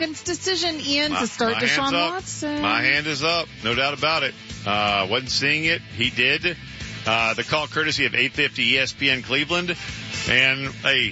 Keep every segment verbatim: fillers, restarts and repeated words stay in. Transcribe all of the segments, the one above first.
Giants' decision, Ian, my, to start my Deshaun up. Watson? My hand is up. No doubt about it. Uh, wasn't seeing it. He did. Uh, the call courtesy of eight fifty E S P N Cleveland. And, hey,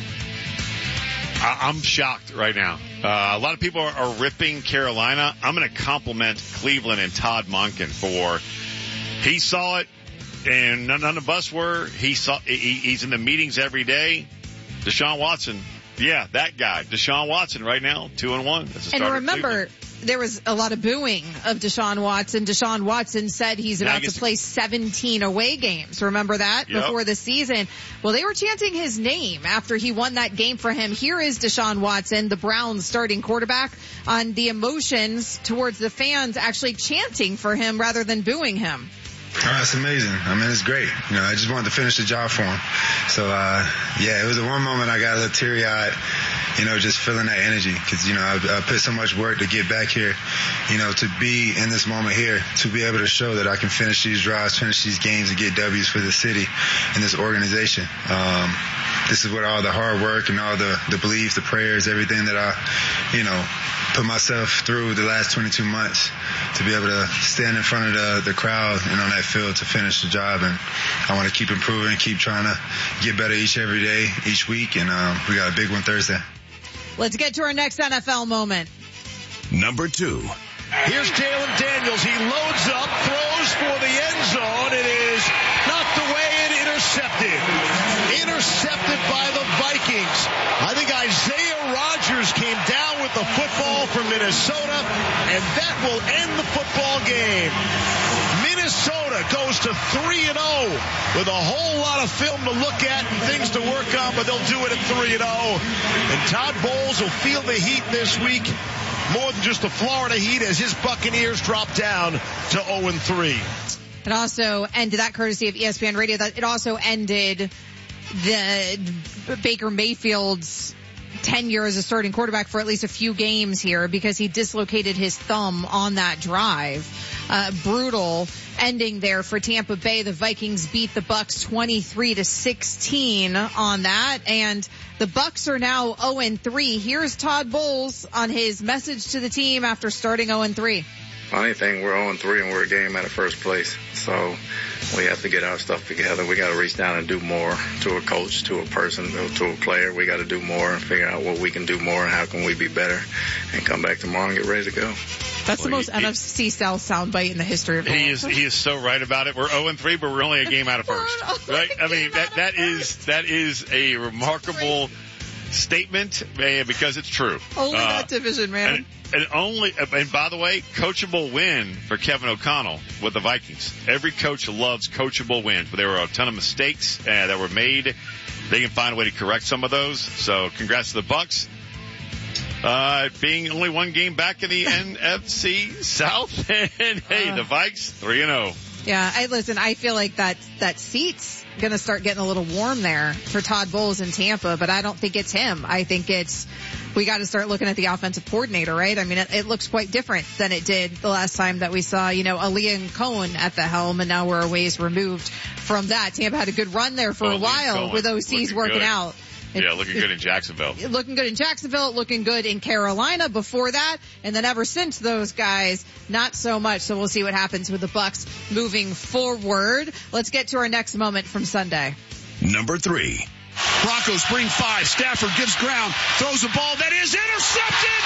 I- I'm shocked right now. Uh, a lot of people are, are ripping Carolina. I'm going to compliment Cleveland and Todd Monken for he saw it, and none, none of us were. He saw he, he's in the meetings every day. Deshaun Watson, yeah, that guy. Deshaun Watson right now, two and one. That's a And starter remember, there was a lot of booing of Deshaun Watson. Deshaun Watson said he's about to play seventeen away games. Remember that Yep. before the season? Well, they were chanting his name after he won that game for him. Here is Deshaun Watson, the Browns starting quarterback, on the emotions towards the fans actually chanting for him rather than booing him. Oh, that's amazing. I mean, it's great. You know, I just wanted to finish the job for him. So, uh, yeah, it was the one moment I got a little teary-eyed, you know, just feeling that energy. Because, you know, I, I put so much work to get back here, you know, to be in this moment here, to be able to show that I can finish these drives, finish these games, and get W's for the city and this organization. Um, this is what all the hard work and all the, the beliefs, the prayers, everything that I, you know, put myself through the last twenty-two months to be able to stand in front of the, the crowd and on that field to finish the job. And I want to keep improving, keep trying to get better each every day, each week. And um, we got a big one Thursday. Let's get to our next N F L moment. Number two. Here's Jalen Daniels. He loads up, throws for the end zone. It is knocked away and intercepted. Intercepted by the Vikings. I think Isaiah Rodgers came down with the football from Minnesota, and that will end the football game. Minnesota goes to three and oh with a whole lot of film to look at and things to work on, but they'll do it at three and oh. And Todd Bowles will feel the heat this week, more than just the Florida Heat, as his Buccaneers drop down to oh and three. It also ended, that courtesy of E S P N Radio, that it also ended the Baker Mayfield's tenure as a starting quarterback for at least a few games here because he dislocated his thumb on that drive. Uh, brutal ending there for Tampa Bay. The Vikings beat the Bucs twenty-three to sixteen on that, and the Bucs are now oh and three. Here's Todd Bowles on his message to the team after starting oh and three. Funny thing, we're oh and three and we're a game out of first place. So we have to get our stuff together. We got to reach down and do more to a coach, to a person, to a player. We got to do more and figure out what we can do more and how can we be better and come back tomorrow and get ready to go. That's the Well, most he- N F C South soundbite in the history of He football. is he is so right about it. We're oh and three, but we're only a game out of first. We're only Right? a I mean, game that out that of is first. that is a remarkable statement eh, because it's true. Only Uh, that division, man. And, and only, and by the way, coachable win for Kevin O'Connell with the Vikings. Every coach loves coachable wins, but there were a ton of mistakes uh, that were made. They can find a way to correct some of those. So congrats to the Bucs. Uh, being only one game back in the N F C South. And hey, the Vikes, three and oh. Yeah, I listen, I feel like that, that seat's gonna start getting a little warm there for Todd Bowles in Tampa, but I don't think it's him. I think it's, we gotta start looking at the offensive coordinator, right? I mean, it, it looks quite different than it did the last time that we saw, you know, Aaliyah Cohen at the helm, and now we're a ways removed from that. Tampa had a good run there for a Aaliyah while Cohen, with O Cs looking working good. out. It- Yeah, looking it- good in Jacksonville. Looking good in Jacksonville, looking good in Carolina before that, and then ever since those guys, not so much. So we'll see what happens with the Bucs moving forward. Let's get to our next moment from Sunday. Number three. Broncos bring five. Stafford gives ground, throws a ball that is intercepted.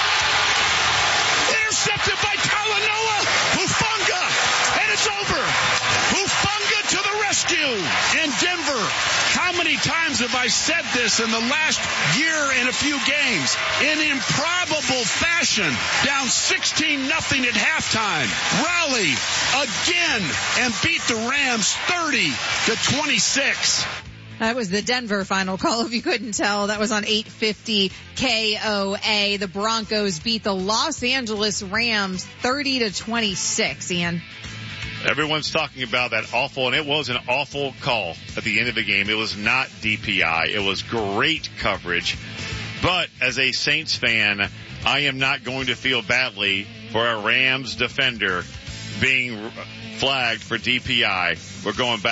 Intercepted by Talanoa Hufanga, and it's over. Hufanga to the rescue in Denver. How many times have I said this in the last year and a few games? In improbable fashion, down sixteen nothing at halftime. Rally again and beat the Rams thirty to twenty-six. That was the Denver final call, if you couldn't tell. That was on eight fifty K O A. The Broncos beat the Los Angeles Rams thirty to twenty-six, Ian. Everyone's talking about that awful, and it was an awful call at the end of the game. It was not D P I. It was great coverage. But as a Saints fan, I am not going to feel badly for a Rams defender being flagged for D P I. We're going back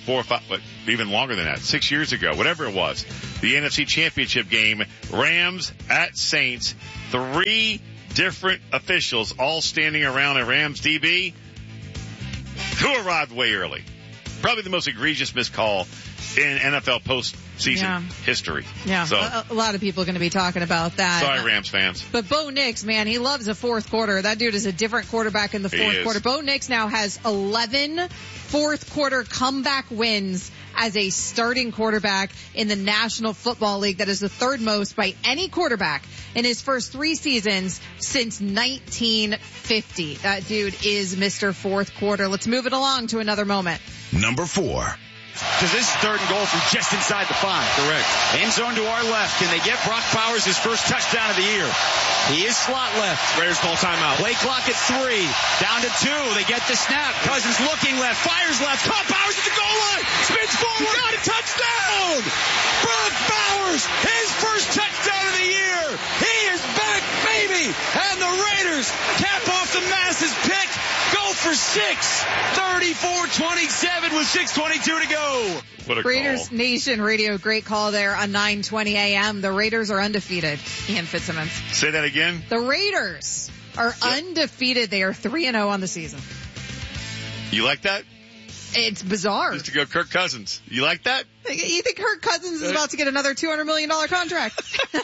four or five, but even longer than that, six years ago, whatever it was, the N F C Championship game, Rams at Saints, three different officials all standing around a Rams D B who arrived way early. Probably the most egregious missed call in N F L postseason yeah. history. Yeah, so, a, a lot of people are going to be talking about that. Sorry, Rams fans. But Bo Nix, man, he loves the fourth quarter. That dude is a different quarterback in the fourth quarter. Bo Nix now has eleven fourth quarter comeback wins as a starting quarterback in the National Football League. That is the third most by any quarterback in his first three seasons since nineteen fifty. That dude is Mister Fourth Quarter. Let's move it along to another moment. Number four. Because this is third and goal from just inside the five. Correct. End zone to our left. Can they get Brock Bowers his first touchdown of the year? He is slot left. Raiders call timeout. Play clock at three. Down to two. They get the snap. Cousins looking left. Fires left. Caught Bowers at the goal line. Spins forward. Got a touchdown. Brock Bowers, his first touchdown of the year. He is back, baby. And the Raiders cap off the Masses pick. Go for six. thirty-four twenty-seven with six twenty-two to go. What a Raiders call. Nation Radio, great call there on nine twenty a.m. The Raiders are undefeated. Ian Fitzsimmons. Say that again. The Raiders are yep. undefeated. They are three and oh on the season. You like that? It's bizarre. Just to go Kirk Cousins. You like that? You think Kirk Cousins is about to get another two hundred million dollars contract?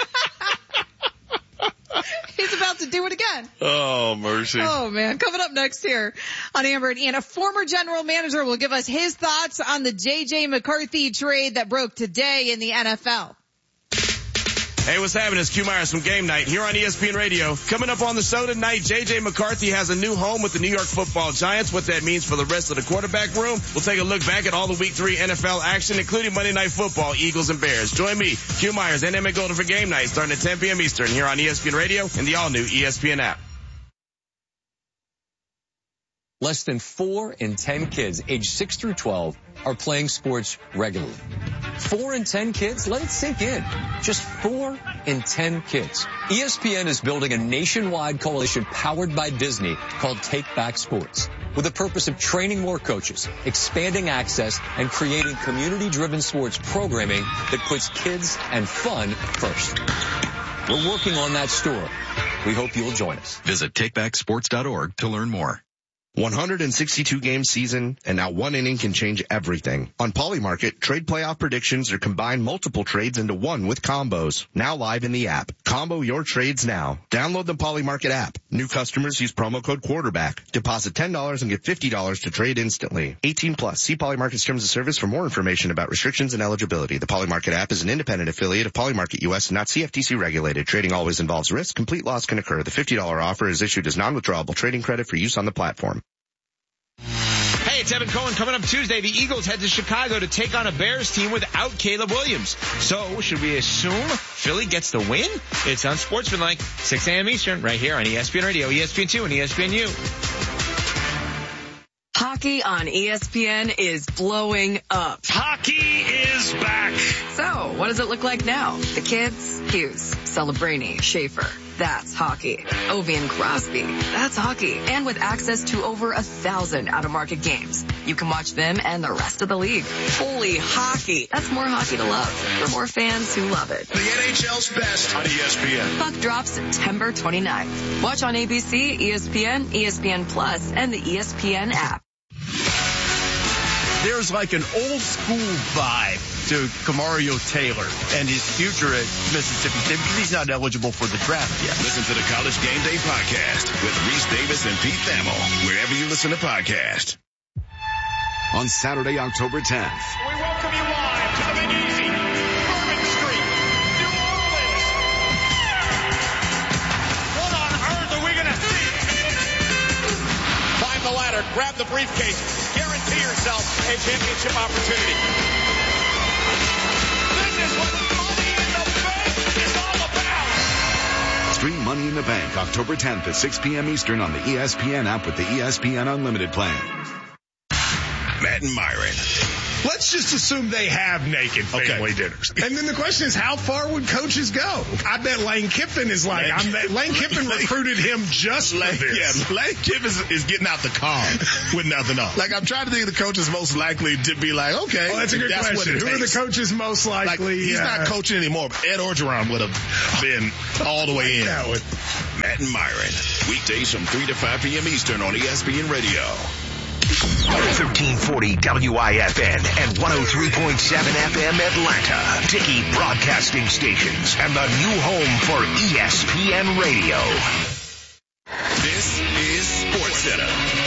He's about to do it again. Oh, mercy. Oh, man. Coming up next here on Amber and Ian, a former general manager will give us his thoughts on the J J McCarthy trade that broke today in the N F L. Hey, what's happening? It's Q Myers from Game Night here on E S P N Radio. Coming up on the show tonight, J J McCarthy has a new home with the New York Football Giants. What that means for the rest of the quarterback room. We'll take a look back at all the Week three N F L action, including Monday Night Football, Eagles and Bears. Join me, Q Myers, and Emmett Golden for Game Night, starting at ten p.m. Eastern here on E S P N Radio and the all-new E S P N app. Less than four in ten kids aged six through twelve are playing sports regularly. Four in ten kids? Let it sink in. Just four in ten kids. E S P N is building a nationwide coalition powered by Disney called Take Back Sports, with the purpose of training more coaches, expanding access, and creating community-driven sports programming that puts kids and fun first. We're working on that story. We hope you'll join us. Visit take back sports dot org to learn more. one hundred sixty-two game season, and now one inning can change everything. On Polymarket, trade playoff predictions are combine multiple trades into one with combos. Now live in the app. Combo your trades now. Download the Polymarket app. New customers use promo code quarterback. Deposit ten dollars and get fifty dollars to trade instantly. eighteen plus. See Polymarket's terms of service for more information about restrictions and eligibility. The Polymarket app is an independent affiliate of Polymarket U S and not C F T C regulated. Trading always involves risk. Complete loss can occur. The fifty dollars offer is issued as non-withdrawable trading credit for use on the platform. Hey, it's Evan Cohen. Coming up Tuesday, the Eagles head to Chicago to take on a Bears team without Caleb Williams. So, should we assume Philly gets the win? It's on Sportsmanlike, six a.m. Eastern, right here on E S P N Radio, E S P N two, and E S P N U. Hockey on E S P N is blowing up. Hockey is back. So, what does it look like now? The kids? Hughes, Celebrini, Schaefer. That's hockey. Ovi and Crosby. That's hockey. And with access to over a thousand out-of-market games, you can watch them and the rest of the league. Holy hockey. That's more hockey to love for more fans who love it. The N H L's best on E S P N. Puck drops September twenty-ninth. Watch on A B C, E S P N, E S P N Plus, and the E S P N app. There's like an old school vibe to Kamario Taylor and his future at Mississippi State because he's not eligible for the draft yet. Listen to the College Game Day podcast with Reese Davis and Pete Thamel, wherever you listen to podcasts. On Saturday, October tenth. We welcome you live to the Big Easy, Bourbon Street, New Orleans. What on earth are we going to see? Climb the ladder, grab the briefcase, guarantee yourself a championship opportunity. This is what Money in the Bank is all about. Stream Money in the Bank October tenth at six p.m. Eastern on the E S P N app with the E S P N Unlimited plan. Matt and Myron Let's just assume they have naked family okay. dinners. And then the question is, how far would coaches go? I bet Lane Kiffin is like, Lane, I'm, Lane Kiffin Lane, recruited him just Lane, for this. Yeah, Lane Kiffin is, is getting out the car with nothing on. Like, I'm trying to think of the coaches most likely to be like, okay. Well, that's a good that's question. Who takes. Are the coaches most likely? Like, he's uh, not coaching anymore, but Ed Orgeron would have been all the way in. With Matt and Myron. Weekdays from three to five p.m. Eastern on E S P N Radio. thirteen forty W I F N and one oh three point seven F M Atlanta. Dickey Broadcasting Stations and the new home for E S P N Radio. This is SportsCenter.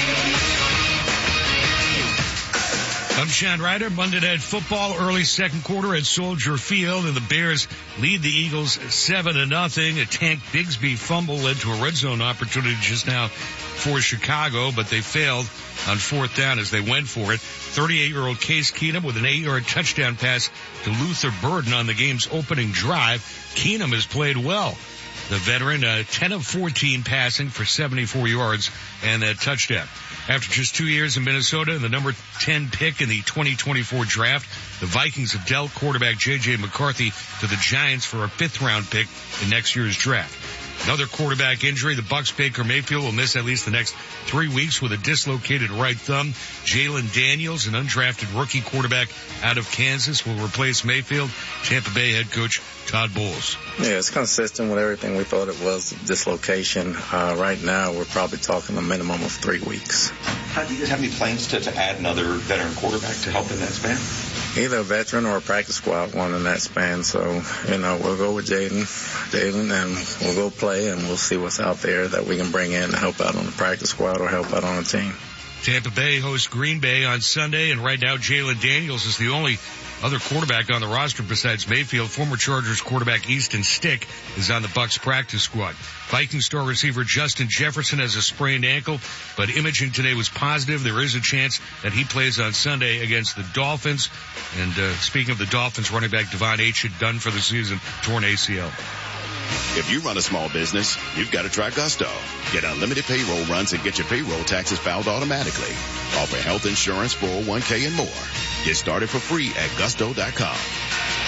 I'm Sean Ryder. Monday Night Football, early second quarter at Soldier Field, and the Bears lead the Eagles seven to nothing. A Tank Bigsby fumble led to a red zone opportunity just now for Chicago, but they failed on fourth down as they went for it. thirty-eight-year-old Case Keenum with an eight-yard touchdown pass to Luther Burden on the game's opening drive. Keenum has played well. The veteran, uh, ten of fourteen passing for seventy-four yards and that touchdown. After just two years in Minnesota and the number ten pick in the twenty twenty-four draft, the Vikings have dealt quarterback J J McCarthy to the Giants for a fifth round pick in next year's draft. Another quarterback injury. The Bucs' Baker Mayfield will miss at least the next three weeks with a dislocated right thumb. Jalen Daniels, an undrafted rookie quarterback out of Kansas, will replace Mayfield. Tampa Bay head coach Todd Bowles. Yeah, it's consistent with everything we thought it was. Dislocation. Uh, right now, we're probably talking a minimum of three weeks. How, do you guys have any plans to, to add another veteran quarterback to help in that span? Either a veteran or a practice squad one in that span. So, you know, we'll go with Jaden, Jaden, and we'll go play, and we'll see what's out there that we can bring in to help out on the practice squad or help out on the team. Tampa Bay hosts Green Bay on Sunday, and right now Jalen Daniels is the only other quarterback on the roster besides Mayfield. Former Chargers quarterback Easton Stick is on the Bucs practice squad. Viking star receiver Justin Jefferson has a sprained ankle, but imaging today was positive. There is a chance that he plays on Sunday against the Dolphins. And uh, speaking of the Dolphins, running back Devon Achane done for the season, torn A C L. If you run a small business, you've got to try Gusto. Get unlimited payroll runs and get your payroll taxes filed automatically. Offer health insurance, four oh one k, and more. Get started for free at gusto dot com.